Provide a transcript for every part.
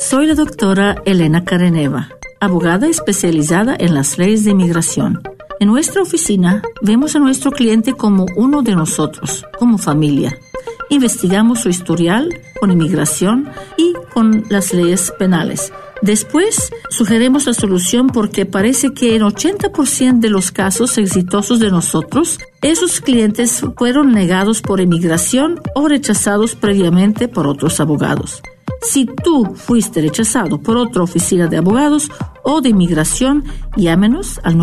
Soy la doctora Elena Careneva, abogada especializada en las leyes de inmigración. En nuestra oficina vemos a nuestro cliente como uno de nosotros, como familia. Investigamos su historial con inmigración y con las leyes penales. Después, sugerimos la solución porque parece que en 80% de los casos exitosos de nosotros, esos clientes fueron negados por inmigración o rechazados previamente por otros abogados. Si tú fuiste rechazado por otra oficina de abogados o de inmigración, llámenos al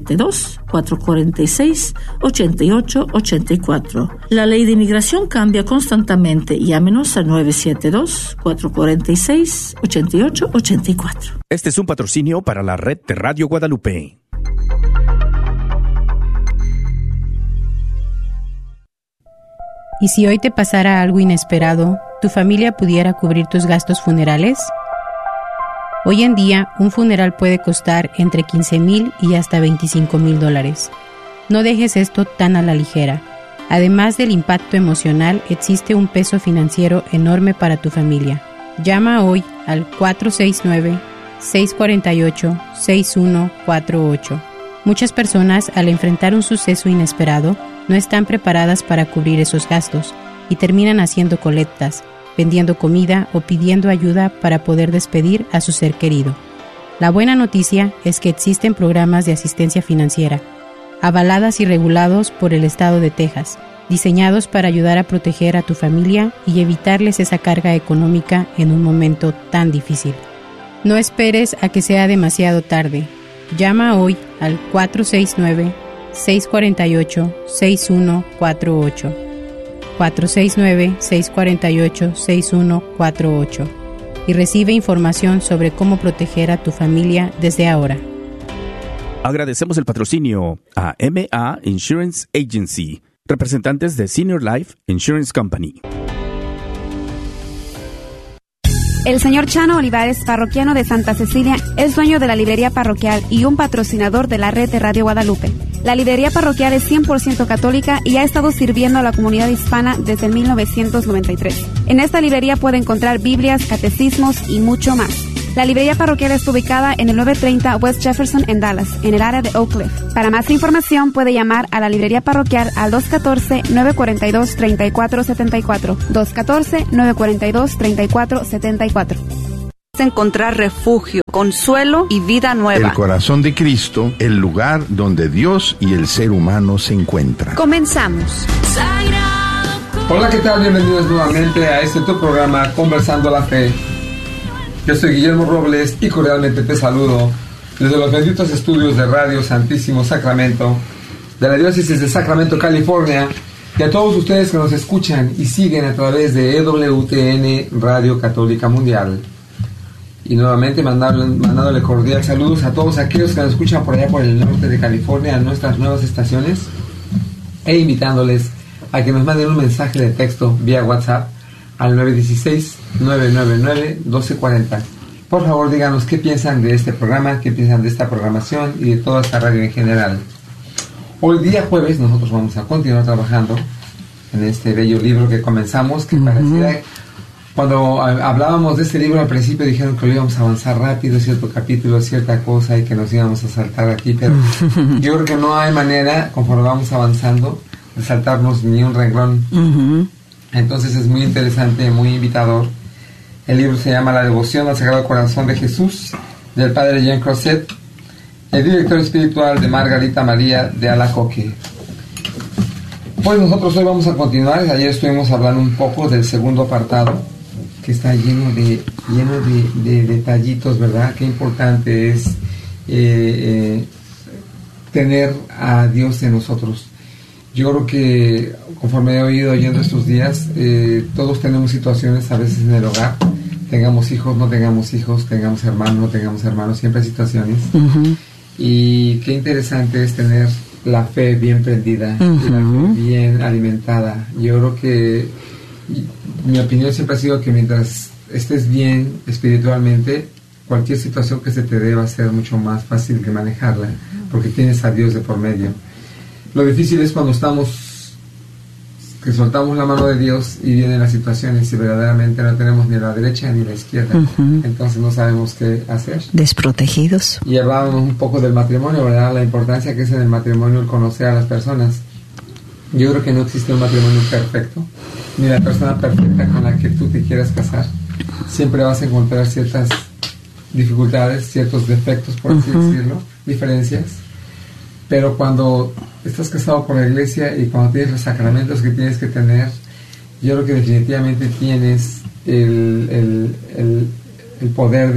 972-446-8884. La ley de inmigración cambia constantemente. Llámenos al 972-446-8884. Este es un patrocinio para la red de Radio Guadalupe. ¿Y si hoy te pasara algo inesperado, tu familia pudiera cubrir tus gastos funerales? Hoy en día, un funeral puede costar entre $15,000 y hasta $25,000. No dejes esto tan a la ligera. Además del impacto emocional, existe un peso financiero enorme para tu familia. Llama hoy al 469-648-6148. Muchas personas, al enfrentar un suceso inesperado, no están preparadas para cubrir esos gastos y terminan haciendo colectas, vendiendo comida o pidiendo ayuda para poder despedir a su ser querido. La buena noticia es que existen programas de asistencia financiera, avaladas y regulados por el estado de Texas, diseñados para ayudar a proteger a tu familia y evitarles esa carga económica en un momento tan difícil. No esperes a que sea demasiado tarde. Llama hoy al 469-648-6148. 469-648-6148 y recibe información sobre cómo proteger a tu familia desde ahora. Agradecemos el patrocinio a MA Insurance Agency, representantes de Senior Life Insurance Company. El señor Chano Olivares, parroquiano de Santa Cecilia, es dueño de la librería parroquial y un patrocinador de la red de Radio Guadalupe. La librería parroquial es 100% católica y ha estado sirviendo a la comunidad hispana desde 1993. En esta librería puede encontrar Biblias, catecismos y mucho más. La librería parroquial está ubicada en el 930 West Jefferson en Dallas, en el área de Oak Cliff. Para más información puede llamar a la librería parroquial al 214-942-3474. 214-942-3474. Encontrar refugio, consuelo y vida nueva. El corazón de Cristo, el lugar donde Dios y el ser humano se encuentran. Comenzamos. Hola, ¿qué tal? Bienvenidos nuevamente a este tu programa Conversando la Fe. Yo soy Guillermo Robles y cordialmente te saludo desde los benditos estudios de Radio Santísimo Sacramento de la Diócesis de Sacramento, California, y a todos ustedes que nos escuchan y siguen a través de EWTN Radio Católica Mundial. Y nuevamente mandándole cordial saludos a todos aquellos que nos escuchan por allá por el norte de California, en nuestras nuevas estaciones, e invitándoles a que nos manden un mensaje de texto vía WhatsApp al 916-999-1240. Por favor, díganos qué piensan de este programa, qué piensan de esta programación y de toda esta radio en general. Hoy día jueves nosotros vamos a continuar trabajando en este bello libro que comenzamos, que pareciera... Cuando hablábamos de este libro al principio dijeron que lo íbamos a avanzar rápido, cierto capítulo, cierta cosa, y que nos íbamos a saltar aquí, pero yo creo que no hay manera, conforme vamos avanzando, de saltarnos ni un renglón. Entonces es muy interesante, muy invitador. El libro se llama La Devoción al Sagrado Corazón de Jesús, del padre Jean Crozet, el director espiritual de Margarita María de Alacoque. Pues nosotros hoy vamos a continuar. Ayer estuvimos hablando un poco del segundo apartado, que está lleno de detallitos, ¿verdad? Qué importante es tener a Dios en nosotros. Yo creo que conforme he oído oyendo estos días, todos tenemos situaciones a veces en el hogar, tengamos hijos, no tengamos hijos, tengamos hermanos, no tengamos hermanos, siempre hay situaciones. Y qué interesante es tener la fe bien prendida, la fe bien alimentada. Yo creo que mi opinión siempre ha sido que mientras estés bien espiritualmente, cualquier situación que se te dé va a ser mucho más fácil de manejarla, porque tienes a Dios de por medio. Lo difícil es cuando estamos que soltamos la mano de Dios y vienen las situaciones y verdaderamente no tenemos ni la derecha ni la izquierda. Entonces no sabemos qué hacer. Desprotegidos. Y hablábamos un poco del matrimonio, ¿verdad? La importancia que es en el matrimonio el conocer a las personas. Yo creo que no existe un matrimonio perfecto, ni la persona perfecta con la que tú te quieras casar. Siempre vas a encontrar ciertas dificultades, ciertos defectos, por así decirlo, diferencias. Pero cuando estás casado por la iglesia y cuando tienes los sacramentos que tienes que tener, yo creo que definitivamente tienes el poder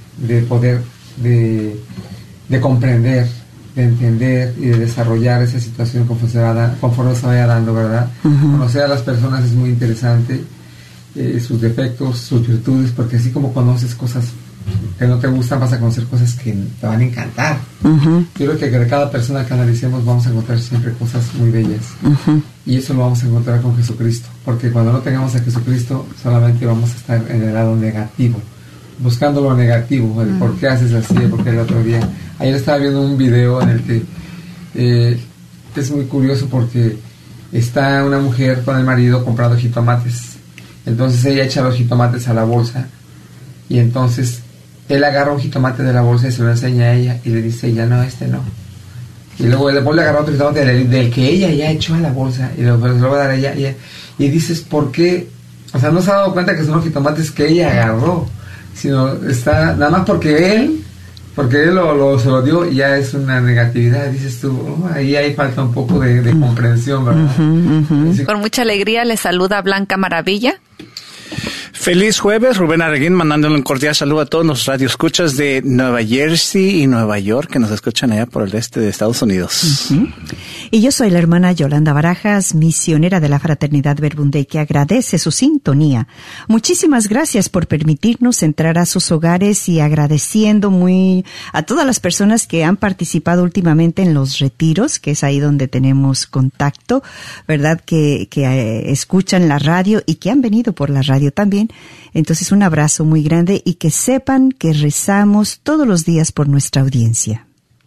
de comprender, de entender y de desarrollar esa situación conforme se vaya dando, ¿verdad? Conocer a las personas es muy interesante, sus defectos, sus virtudes, porque así como conoces cosas que no te gustan, vas a conocer cosas que te van a encantar. Yo creo que de cada persona que analicemos vamos a encontrar siempre cosas muy bellas. Y eso lo vamos a encontrar con Jesucristo, porque cuando no tengamos a Jesucristo solamente vamos a estar en el lado negativo, buscando lo negativo, el por qué haces así, el por qué el otro día. Ayer estaba viendo un video en el que es muy curioso porque está una mujer con el marido comprando jitomates. Entonces ella echa los jitomates a la bolsa y entonces él agarra un jitomate de la bolsa y se lo enseña a ella y le dice ella, no, este no. Y luego le vuelve a agarrar otro jitomate del que ella ya echó a la bolsa y lo va a dar a ella. Y dices, ¿por qué? O sea, no se ha dado cuenta que son los jitomates que ella agarró, sino está nada más porque él se lo dio y ya es una negatividad. Dices tú, ahí falta un poco de comprensión, ¿verdad? Con mucha alegría le saluda Blanca Maravilla. Feliz jueves, Rubén Arreguín, mandándole un cordial saludo a todos los radioescuchas de Nueva Jersey y Nueva York que nos escuchan allá por el este de Estados Unidos. Y yo soy la hermana Yolanda Barajas, misionera de la Fraternidad Verbunday, que agradece su sintonía. Muchísimas gracias por permitirnos entrar a sus hogares y agradeciendo muy a todas las personas que han participado últimamente en los retiros, que es ahí donde tenemos contacto, ¿verdad? Que escuchan la radio y que han venido por la radio también. Entonces, un abrazo muy grande y que sepan que rezamos todos los días por nuestra audiencia.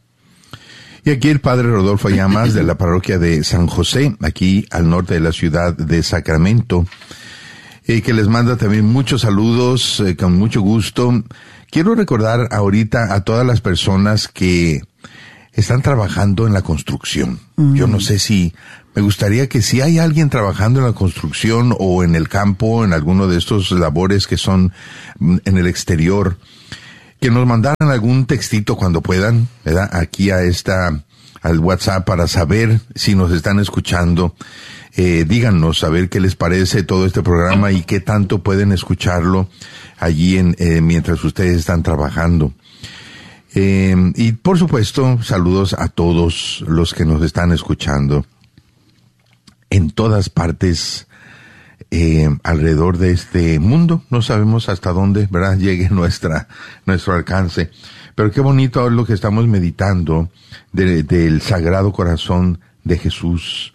Y aquí el padre Rodolfo Llamas de la parroquia de San José, aquí al norte de la ciudad de Sacramento, que les manda también muchos saludos, con mucho gusto. Quiero recordar ahorita a todas las personas que están trabajando en la construcción. Yo no sé si, me gustaría que si hay alguien trabajando en la construcción o en el campo, en alguno de estos labores que son en el exterior, que nos mandaran algún textito cuando puedan, ¿verdad? Aquí al WhatsApp para saber si nos están escuchando. Díganos a ver qué les parece todo este programa y qué tanto pueden escucharlo allí mientras ustedes están trabajando. Y por supuesto, saludos a todos los que nos están escuchando en todas partes alrededor de este mundo. No sabemos hasta dónde, ¿verdad?, llegue nuestro alcance. Pero qué bonito lo que estamos meditando del Sagrado Corazón de Jesús.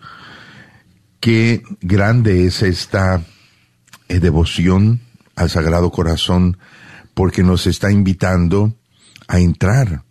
Qué grande es esta devoción al Sagrado Corazón, porque nos está invitando a entrar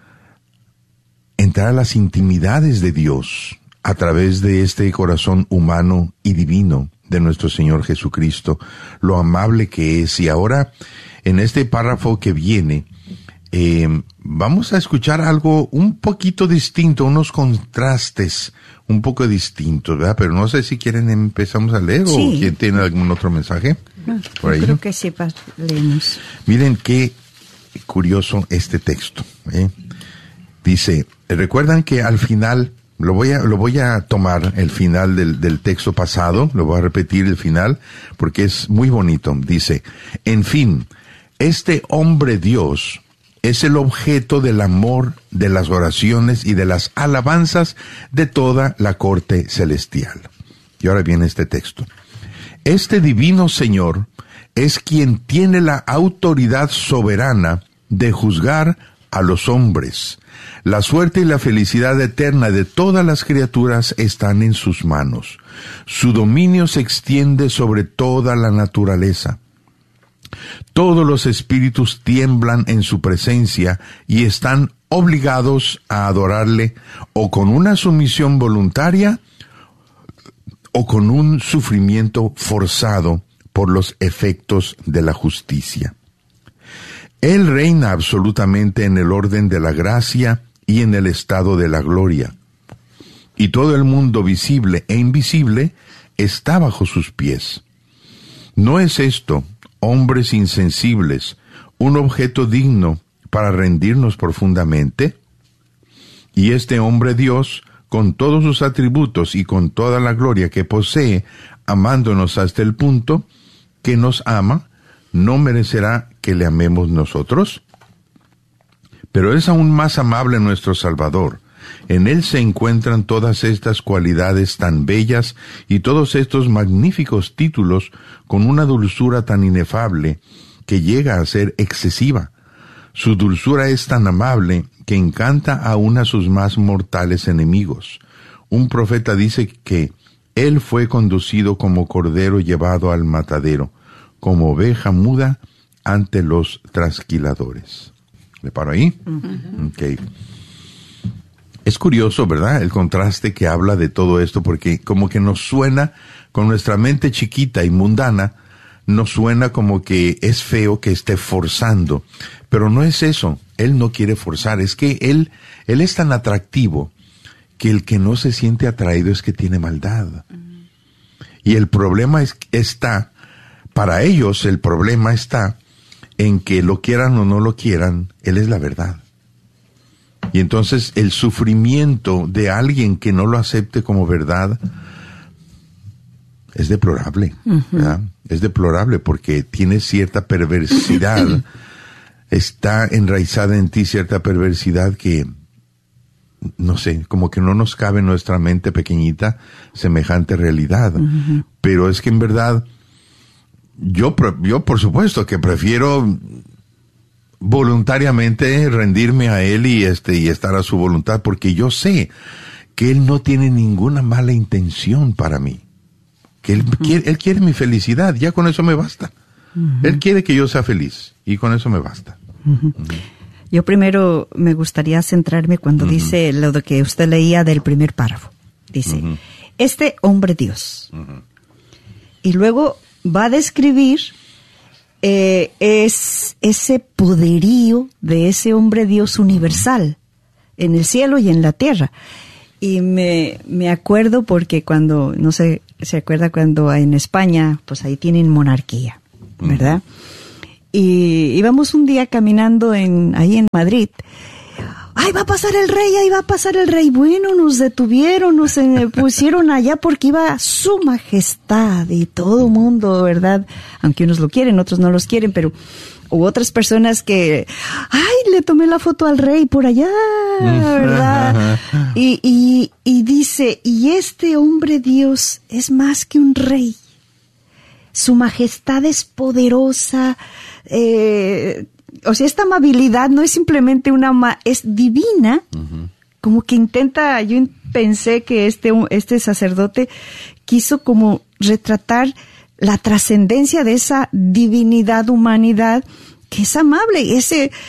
a las intimidades de Dios a través de este corazón humano y divino de nuestro Señor Jesucristo, lo amable que es. Y ahora, en este párrafo que viene, vamos a escuchar algo un poquito distinto, unos contrastes un poco distintos, ¿verdad? Pero no sé si empezamos a leer, sí, o quién tiene algún otro mensaje. No, por ahí. Creo que sí, leemos. Miren qué curioso este texto. Dice, recuerdan que al final, lo voy a tomar el final del texto pasado, lo voy a repetir el final, porque es muy bonito. Dice, en fin, este hombre Dios es el objeto del amor, de las oraciones y de las alabanzas de toda la corte celestial. Y ahora viene este texto. Este divino Señor es quien tiene la autoridad soberana de juzgar a los hombres. La suerte y la felicidad eterna de todas las criaturas están en sus manos. Su dominio se extiende sobre toda la naturaleza. Todos los espíritus tiemblan en su presencia y están obligados a adorarle o con una sumisión voluntaria o con un sufrimiento forzado por los efectos de la justicia. Él reina absolutamente en el orden de la gracia y en el estado de la gloria. Y todo el mundo visible e invisible está bajo sus pies. ¿No es esto, hombres insensibles, un objeto digno para rendirnos profundamente? Y este hombre Dios, con todos sus atributos y con toda la gloria que posee, amándonos hasta el punto que nos ama, ¿no merecerá que le amemos nosotros? Pero es aún más amable nuestro Salvador. En él se encuentran todas estas cualidades tan bellas y todos estos magníficos títulos con una dulzura tan inefable que llega a ser excesiva. Su dulzura es tan amable que encanta aún a sus más mortales enemigos. Un profeta dice que él fue conducido como cordero llevado al matadero, como oveja muda ante los trasquiladores. ¿Me paro ahí? Uh-huh. Okay. Es curioso, ¿verdad? El contraste que habla de todo esto, porque como que nos suena, con nuestra mente chiquita y mundana, nos suena como que es feo que esté forzando. Pero no es eso. Él no quiere forzar. Es que él es tan atractivo que el que no se siente atraído es que tiene maldad. Uh-huh. Y el problema está, para ellos el problema está en que lo quieran o no lo quieran, Él es la verdad. Y entonces el sufrimiento de alguien que no lo acepte como verdad es deplorable, ¿verdad? Es deplorable porque tiene cierta perversidad, está enraizada en ti cierta perversidad que, no sé, como que no nos cabe en nuestra mente pequeñita semejante realidad. Uh-huh. Pero es que en verdad, yo por supuesto que prefiero voluntariamente rendirme a Él y estar a su voluntad, porque yo sé que Él no tiene ninguna mala intención para mí, que Él quiere mi felicidad, ya con eso me basta. Uh-huh. Él quiere que yo sea feliz y con eso me basta. Uh-huh. Uh-huh. Yo primero me gustaría centrarme cuando uh-huh. dice lo de que usted leía del primer párrafo. Dice, uh-huh. este hombre Dios. Uh-huh. Y luego va a describir es ese poderío de ese hombre Dios universal en el cielo y en la tierra. Y me acuerdo porque cuando, no sé, se acuerda cuando en España, pues ahí tienen monarquía, ¿verdad? Uh-huh. Y íbamos un día caminando ahí en Madrid. ¡Ay, va a pasar el rey! ¡Ay, va a pasar el rey! Bueno, nos detuvieron, nos pusieron allá porque iba su majestad y todo mundo, ¿verdad? Aunque unos lo quieren, otros no los quieren, pero hubo otras personas que, ¡ay, le tomé la foto al rey por allá! ¿Verdad? Y dice, y este hombre Dios es más que un rey. Su majestad es poderosa, o sea, esta amabilidad no es simplemente es divina, uh-huh. como que yo pensé que este sacerdote quiso como retratar la trascendencia de esa divinidad, humanidad, que es amable.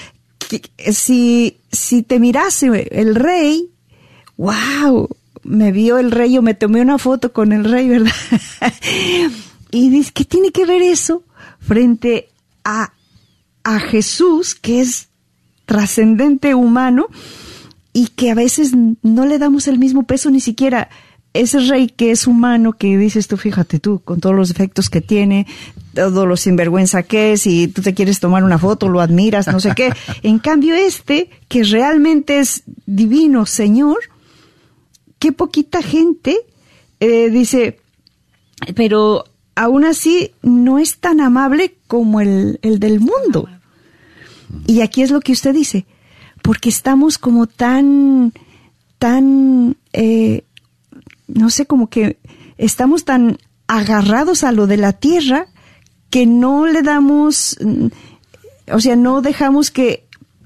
Si te mirase el rey, wow, me vio el rey, yo me tomé una foto con el rey, ¿verdad? Y dice, ¿qué tiene que ver eso frente a Jesús, que es trascendente humano y que a veces no le damos el mismo peso, ni siquiera ese rey que es humano, que dices tú, fíjate tú, con todos los defectos que tiene, todo lo sinvergüenza que es, y tú te quieres tomar una foto, lo admiras, no sé qué. En cambio que realmente es divino Señor, qué poquita gente dice, pero aún así no es tan amable como el del mundo. Y aquí es lo que usted dice, porque estamos como tan, no sé, como que estamos tan agarrados a lo de la tierra que no le damos, o sea, no dejamos que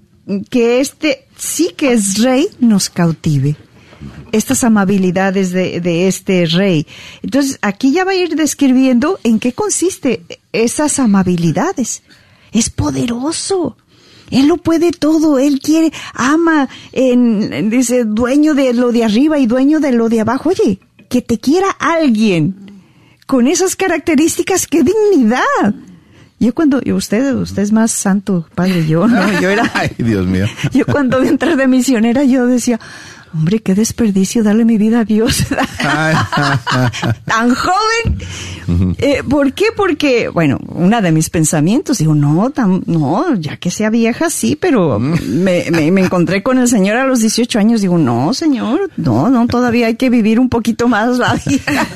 sí que es rey nos cautive. Estas amabilidades de este rey. Entonces, aquí ya va a ir describiendo en qué consiste esas amabilidades. Es poderoso. Él lo puede todo. Él ama, dice, dueño de lo de arriba y dueño de lo de abajo. Oye, que te quiera alguien con esas características, qué dignidad. Usted es más santo, padre, yo era. Ay, Dios mío. Yo cuando entré de misionera, yo decía, hombre, qué desperdicio darle mi vida a Dios. Tan joven. ¿Por qué? Porque, bueno, uno de mis pensamientos, digo, no, ya que sea vieja, sí, pero me encontré con el Señor a los 18 años, digo, no, Señor, no, todavía hay que vivir un poquito más la vida.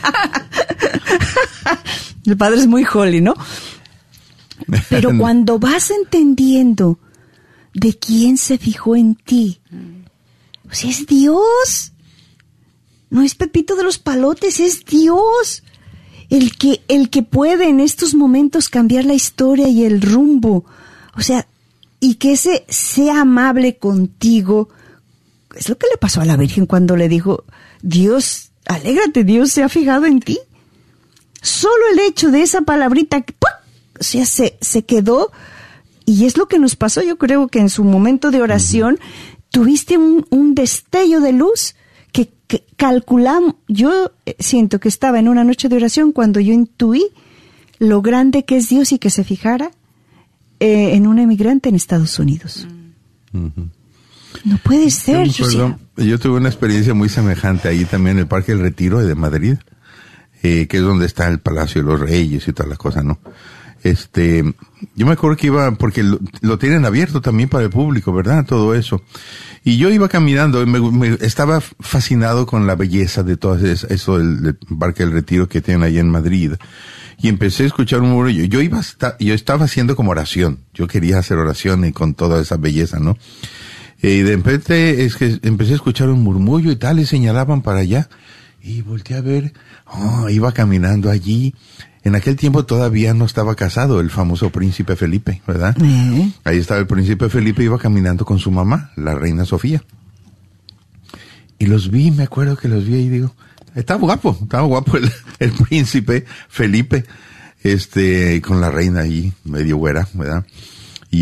El padre es muy holy, ¿no? Pero cuando vas entendiendo de quién se fijó en ti, o sea, es Dios. No es Pepito de los Palotes, es Dios. El que puede en estos momentos cambiar la historia y el rumbo. O sea, y que ese sea amable contigo. Es lo que le pasó a la Virgen cuando le dijo, Dios, alégrate, Dios se ha fijado en ti. Solo el hecho de esa palabrita, ¡pum!, o sea, se quedó, y es lo que nos pasó. Yo creo que en su momento de oración tuviste un destello de luz que calculamos. Yo siento que estaba en una noche de oración cuando yo intuí lo grande que es Dios y que se fijara en un emigrante en Estados Unidos. No puede ser. Yo tuve una experiencia muy semejante ahí también en el Parque del Retiro de Madrid, que es donde está el Palacio de los Reyes y todas las cosas, ¿no? Yo me acuerdo que iba, porque lo tienen abierto también para el público, ¿verdad? Todo eso. Y yo iba caminando y me estaba fascinado con la belleza de todo eso del Parque del Retiro que tienen ahí en Madrid. Y empecé a escuchar un murmullo. Yo estaba haciendo como oración. Yo quería hacer oración y con toda esa belleza, ¿no? Y de repente es que empecé a escuchar un murmullo y tal, y señalaban para allá. Y volteé a ver, iba caminando allí. En aquel tiempo todavía no estaba casado el famoso príncipe Felipe, ¿verdad? Ahí estaba el príncipe Felipe, iba caminando con su mamá, la reina Sofía. Y me acuerdo que los vi y digo, estaba guapo el príncipe Felipe, con la reina ahí, medio güera, ¿verdad? Y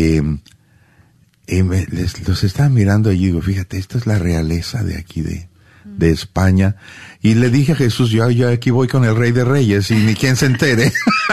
los estaba mirando allí y digo, fíjate, esta es la realeza de aquí de España. Y le dije a Jesús, yo aquí voy con el Rey de Reyes y ni quien se entere.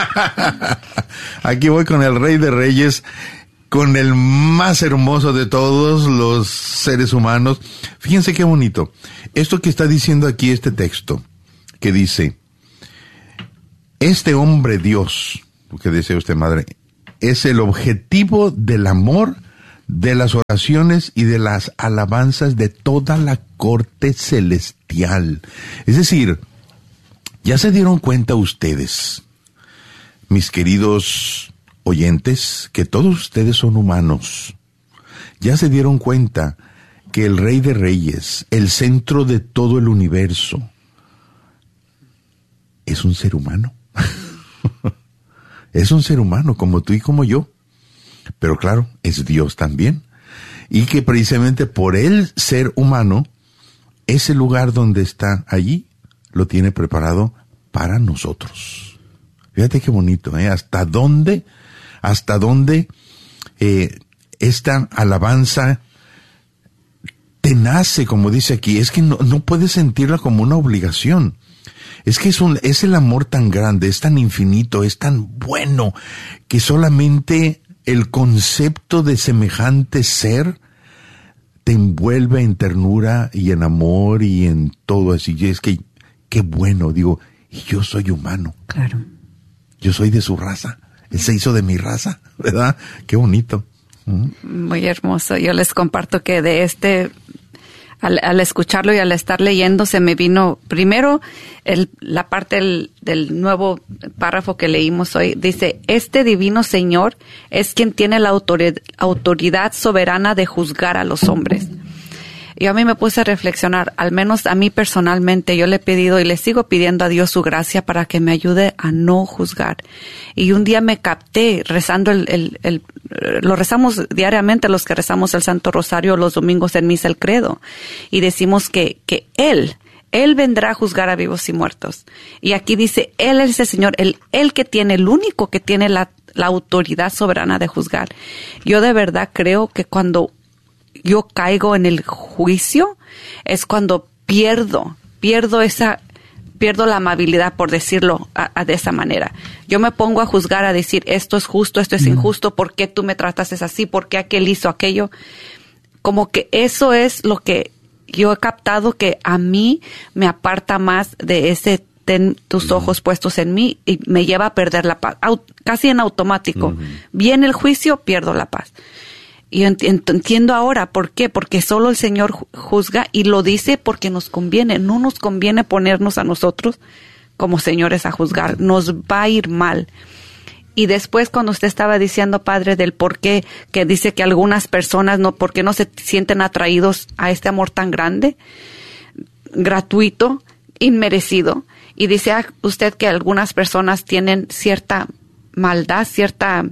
Aquí voy con el Rey de Reyes, con el más hermoso de todos los seres humanos. Fíjense qué bonito. Esto que está diciendo aquí este texto, que dice, este hombre Dios, que desea usted, madre, es el objetivo del amor, de las oraciones y de las alabanzas de toda la corte celestial. Es decir, ya se dieron cuenta ustedes, mis queridos oyentes, que todos ustedes son humanos. Ya se dieron cuenta que el Rey de Reyes, el centro de todo el universo, es un ser humano. Es un ser humano como tú y como yo. Pero claro, es Dios también. Y que precisamente por él ser humano, ese lugar donde está allí, lo tiene preparado para nosotros. Fíjate qué bonito, ¿eh? Hasta dónde esta alabanza te nace, como dice aquí. Es que no puedes sentirla como una obligación. Es que es el amor tan grande, es tan infinito, es tan bueno, que solamente el concepto de semejante ser te envuelve en ternura y en amor y en todo así. Y es que, qué bueno, digo, y yo soy humano. Claro. Yo soy de su raza. Él se hizo de mi raza, ¿verdad? Qué bonito. Muy hermoso. Yo les comparto que al escucharlo y al estar leyendo, se me vino primero la parte del nuevo párrafo que leímos hoy. Dice, este divino Señor es quien tiene la autoridad soberana de juzgar a los hombres. Y a mí me puse a reflexionar, al menos a mí personalmente, yo le he pedido y le sigo pidiendo a Dios su gracia para que me ayude a no juzgar. Y un día me capté rezando lo rezamos diariamente los que rezamos el Santo Rosario los domingos en misa, el credo. Y decimos que Él vendrá a juzgar a vivos y muertos. Y aquí dice, Él es el Señor, el único que tiene la autoridad soberana de juzgar. Yo de verdad creo que cuando yo caigo en el juicio es cuando pierdo pierdo la amabilidad, por decirlo de esa manera. Yo me pongo a juzgar, a decir, esto es justo, esto es injusto, ¿por qué tú me tratas así? ¿Por qué aquel hizo aquello? Como que eso es lo que yo he captado, que a mí me aparta más de ese ten tus ojos puestos en mí, y me lleva a perder la paz, casi en automático. Viene el juicio, pierdo la paz. Y yo entiendo ahora por qué, porque solo el Señor juzga, y lo dice porque nos conviene. No nos conviene ponernos a nosotros como señores a juzgar, nos va a ir mal. Y después, cuando usted estaba diciendo, padre, del por qué, que dice que algunas personas por qué no se sienten atraídos a este amor tan grande, gratuito, inmerecido, y dice usted que algunas personas tienen cierta maldad, cierta,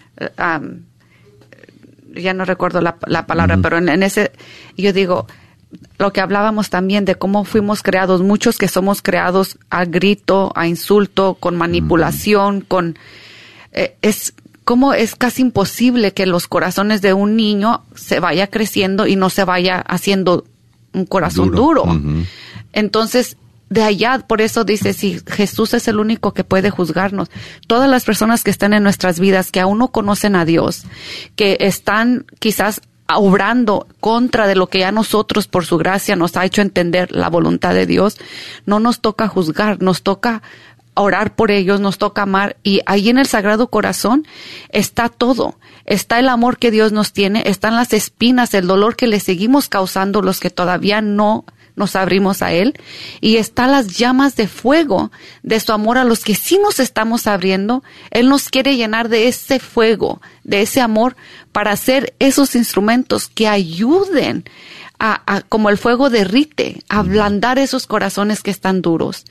ya no recuerdo la palabra, pero en ese, yo digo, lo que hablábamos también de cómo fuimos creados, muchos que somos creados a grito, a insulto, con manipulación, con... es casi imposible que los corazones de un niño se vaya creciendo y no se vaya haciendo un corazón duro. Entonces, de allá, por eso dice, si Jesús es el único que puede juzgarnos, todas las personas que están en nuestras vidas, que aún no conocen a Dios, que están quizás obrando contra de lo que ya nosotros, por su gracia, nos ha hecho entender la voluntad de Dios, no nos toca juzgar, nos toca orar por ellos, nos toca amar, y ahí en el Sagrado Corazón está todo, está el amor que Dios nos tiene, están las espinas, el dolor que le seguimos causando los que todavía no nos abrimos a Él, y están las llamas de fuego de su amor a los que sí nos estamos abriendo. Él nos quiere llenar de ese fuego, de ese amor, para hacer esos instrumentos que ayuden a como el fuego derrite, a ablandar esos corazones que están duros.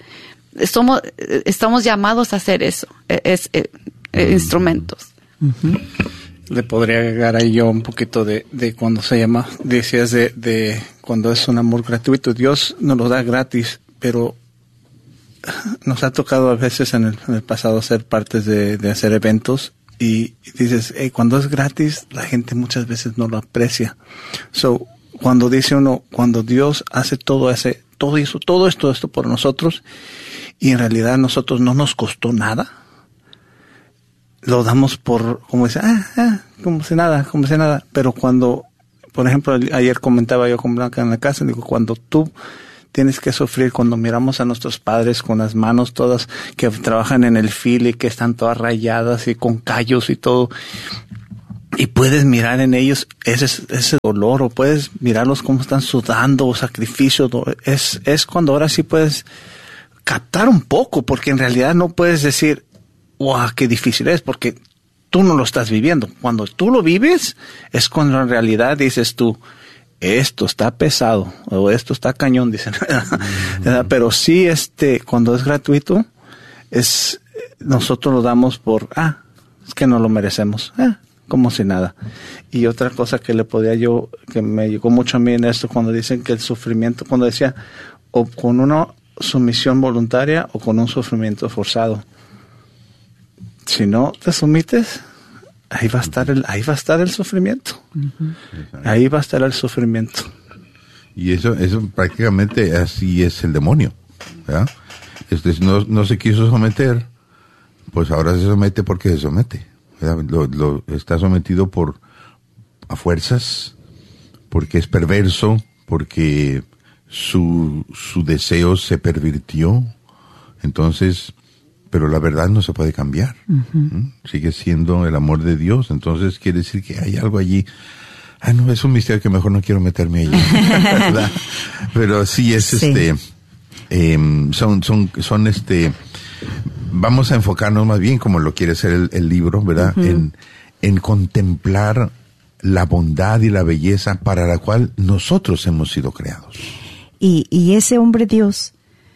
Estamos llamados a hacer eso, instrumentos. Le podría agregar ahí yo un poquito de cuando se llama, decías de cuando es un amor gratuito. Dios nos lo da gratis, pero nos ha tocado a veces en el pasado ser partes de hacer eventos, y dices, cuando es gratis, la gente muchas veces no lo aprecia. Cuando dice uno, cuando Dios hace todo esto por nosotros, y en realidad a nosotros no nos costó nada, lo damos por, como dice, como si nada. Pero cuando, por ejemplo, ayer comentaba yo con Blanca en la casa, digo, cuando tú tienes que sufrir, cuando miramos a nuestros padres con las manos todas que trabajan en el file, que están todas rayadas y con callos y todo, y puedes mirar en ellos ese dolor, o puedes mirarlos cómo están sudando, o sacrificio, es cuando ahora sí puedes captar un poco, porque en realidad no puedes decir, ¡wow, qué difícil es! Porque tú no lo estás viviendo. Cuando tú lo vives, es cuando en realidad dices tú, esto está pesado, o esto está cañón, dicen. Pero sí, cuando es gratuito, nosotros lo damos por, es que no lo merecemos, como si nada. Y otra cosa que que me llegó mucho a mí en esto, cuando dicen que el sufrimiento, cuando decía, o con una sumisión voluntaria o con un sufrimiento forzado. Si no te sometes, ahí va a estar el sufrimiento. Ahí va a estar el sufrimiento. Y eso prácticamente así es el demonio, ¿verdad? No se quiso someter, pues ahora se somete porque se somete, ¿verdad? Lo está sometido a fuerzas, porque es perverso, porque su deseo se pervirtió. Entonces, pero la verdad no se puede cambiar. Sigue siendo el amor de Dios. Entonces quiere decir que hay algo allí. No, es un misterio que mejor no quiero meterme allí, ¿verdad? Pero sí es vamos a enfocarnos más bien, como lo quiere hacer el libro, ¿verdad? En contemplar la bondad y la belleza para la cual nosotros hemos sido creados. Y ese hombre Dios,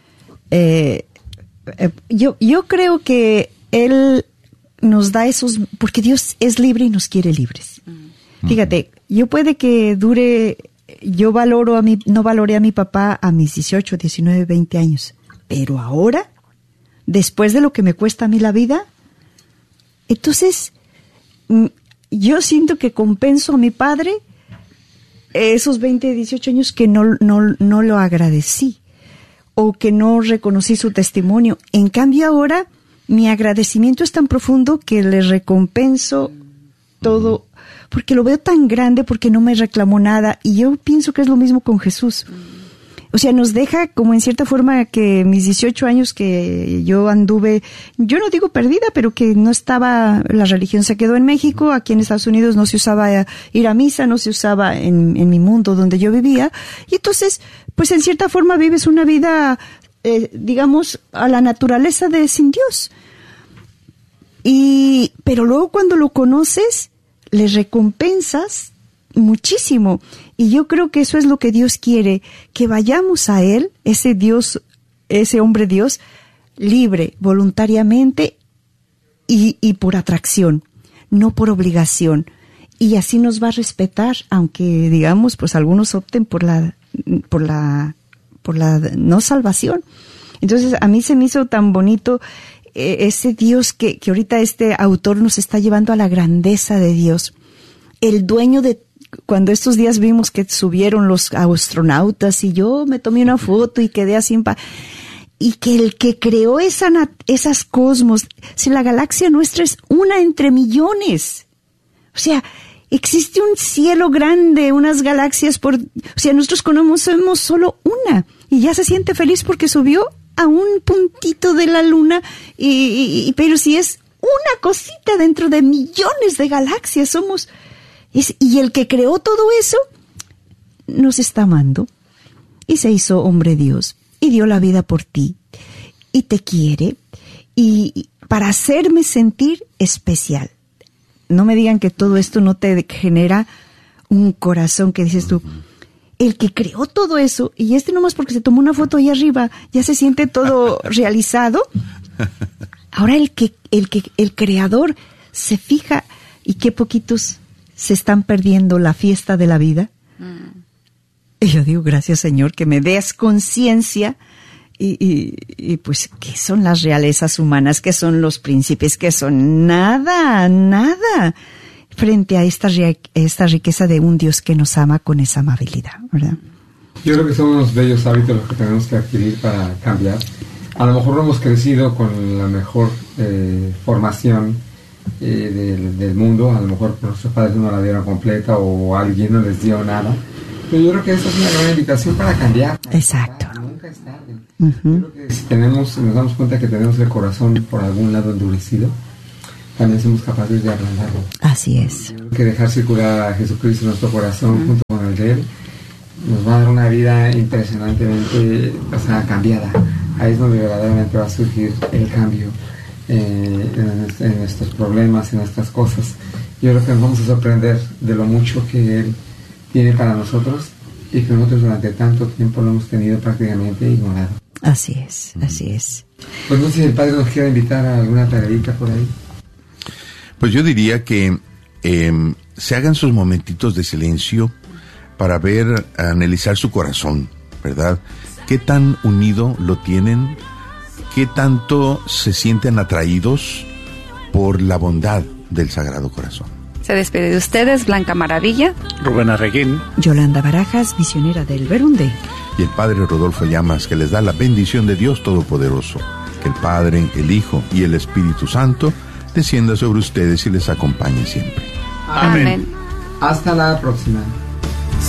yo creo que Él nos da esos, porque Dios es libre y nos quiere libres. Fíjate, yo puede que yo no valoré a mi papá a mis 18, 19, 20 años, pero ahora, después de lo que me cuesta a mí la vida, entonces yo siento que compenso a mi padre esos 20, 18 años que no lo agradecí. o que no reconocí su testimonio. En cambio ahora mi agradecimiento es tan profundo que le recompenso todo, porque lo veo tan grande, porque no me reclamó nada, y yo pienso que es lo mismo con Jesús. O sea, nos deja como en cierta forma que mis 18 años que yo anduve, yo no digo perdida, pero que no estaba, la religión se quedó en México, aquí en Estados Unidos no se usaba ir a misa, no se usaba en mi mundo donde yo vivía, y entonces, pues en cierta forma vives una vida, digamos, a la naturaleza de sin Dios. Pero luego cuando lo conoces, le recompensas muchísimo. Y yo creo que eso es lo que Dios quiere, que vayamos a Él, ese Dios, ese hombre Dios, libre, voluntariamente y por atracción, no por obligación. Y así nos va a respetar, aunque digamos, pues algunos opten por la no salvación. Entonces a mí se me hizo tan bonito ese Dios que ahorita este autor nos está llevando a la grandeza de Dios. El dueño de, cuando estos días vimos que subieron los astronautas y yo me tomé una foto y quedé así y que el que creó esas cosmos, si la galaxia nuestra es una entre millones, o sea, existe un cielo grande, unas galaxias o sea, nosotros conocemos solo una y ya se siente feliz porque subió a un puntito de la luna pero si es una cosita dentro de millones de galaxias y el que creó todo eso nos está amando y se hizo hombre Dios y dio la vida por ti y te quiere y para hacerme sentir especial. No me digan que todo esto no te genera un corazón que dices tú, el que creó todo eso, y nomás porque se tomó una foto ahí arriba, ya se siente todo realizado. Ahora el creador se fija, y qué poquitos se están perdiendo la fiesta de la vida. Y yo digo, gracias Señor, que me des conciencia, y pues, ¿qué son las realezas humanas? ¿Qué son los príncipes? ¿Qué son? Nada frente a esta riqueza de un Dios que nos ama con esa amabilidad, ¿verdad? Yo creo que son unos bellos hábitos los que tenemos que adquirir para cambiar. A lo mejor no hemos crecido con la mejor formación del mundo, a lo mejor nuestros padres no la dieron completa o alguien no les dio nada, pero yo creo que esa es una gran invitación para cambiar. Exacto. Nunca es tarde. Yo creo que si nos damos cuenta que tenemos el corazón por algún lado endurecido, también somos capaces de ablandarlo. Así es. Que dejar circular a Jesucristo en nuestro corazón junto con el de Él nos va a dar una vida impresionantemente cambiada. Ahí es donde verdaderamente va a surgir el cambio en nuestros problemas, en nuestras cosas. Yo creo que nos vamos a sorprender de lo mucho que Él tiene para nosotros y que nosotros durante tanto tiempo lo hemos tenido prácticamente ignorado. Así es, así es. Pues no sé si el Padre nos quiere invitar a alguna tareita por ahí. Pues yo diría que se hagan sus momentitos de silencio para analizar su corazón, ¿verdad? ¿Qué tan unido lo tienen? ¿Qué tanto se sienten atraídos por la bondad del Sagrado Corazón? Se despide de ustedes Blanca Maravilla, Rubén Arreguín, Yolanda Barajas, misionera del Verbum-Dei, y el Padre Rodolfo Llamas, que les da la bendición de Dios Todopoderoso, que el Padre, el Hijo y el Espíritu Santo descienda sobre ustedes y les acompañe siempre. Amén. Hasta la próxima.